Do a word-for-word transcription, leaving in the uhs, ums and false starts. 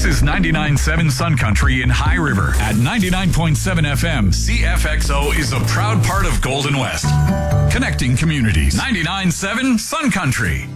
This is ninety-nine point seven Sun Country in High River. At ninety-nine point seven F M, C F X O is a proud part of Golden West. Connecting communities. ninety-nine point seven Sun Country.